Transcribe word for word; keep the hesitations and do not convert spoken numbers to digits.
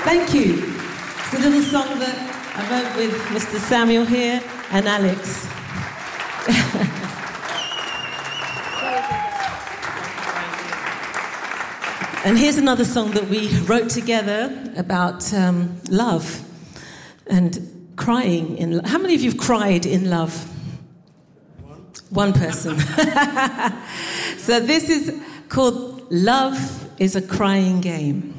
Thank you. It's a little song that I wrote with Mister Samuel here and Alex. And here's another song that we wrote together about um, love and crying in love. How many of you have cried in love? One, One person. So this is called Love is a Crying Game.